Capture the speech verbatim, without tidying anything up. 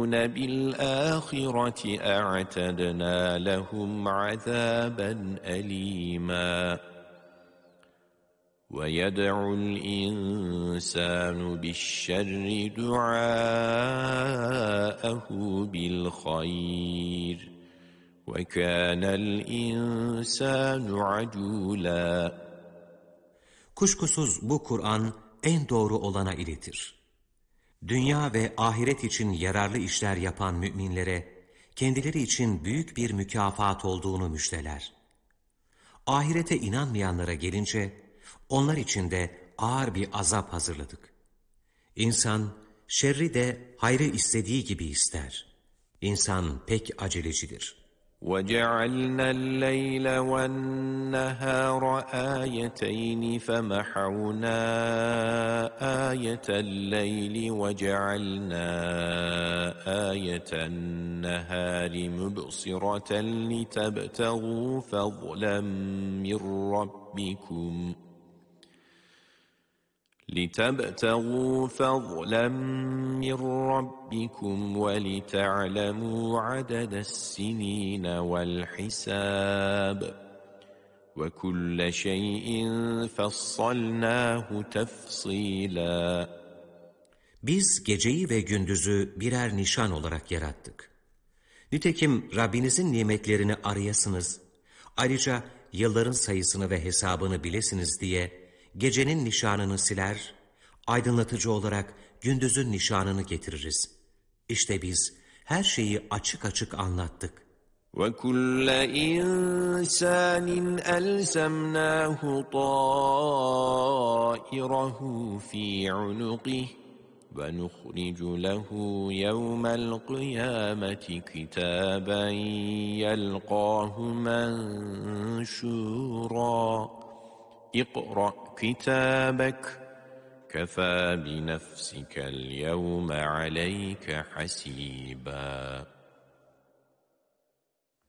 يكفرون بالآخرة أعتدنا لهم عذابا أليما ويدعو الإنسان بالشر دعاءه بالخير وكان الإنسان عجولا. Kuşkusuz bu Kur'an en doğru olana iletir. Dünya ve ahiret için yararlı işler yapan müminlere kendileri için büyük bir mükafat olduğunu müjdeler. Ahirete inanmayanlara gelince onlar için de ağır bir azap hazırladık. İnsan şerri de hayrı istediği gibi ister. İnsan pek acelecidir. وَجَعَلْنَا اللَّيْلَ وَالنَّهَارَ آيَتَيْنِ فَمَحَوْنَا آيَةَ اللَّيْلِ وَجَعَلْنَا آيَةَ النَّهَارِ مُبْصِرَةً لِتَبْتَغُوا فَضْلًا مِّن رَّبِّكُمْ لِتَبْتَغُوا فَضْلًا مِّن رَّبِّكُمْ وَلِتَعْلَمُوا عَدَدَ السِّنِينَ وَالْحِسَابَ وَكُلَّ شَيْءٍ فَصَّلْنَاهُ تَفْصِيلًا. Biz geceyi ve gündüzü birer nişan olarak yarattık. Nitekim Rabbinizin nimetlerini arayasınız, ayrıca yılların sayısını ve hesabını bilesiniz diye gecenin nişanını siler, aydınlatıcı olarak gündüzün nişanını getiririz. İşte biz her şeyi açık açık anlattık. وَكُلَّ إِنسَانٍ أَلْزَمْنَاهُ طَائِرَهُ فِي عُنُقِهِ وَنُخْرِجُ لَهُ يَوْمَ الْقِيَامَةِ كِتَابًا يَلْقَاهُ مَنشُورًا اقْرَأْ كِتَابَكَ كَفَى بِنَفْسِكَ الْيَوْمَ عَلَيْكَ حَسِيبًا.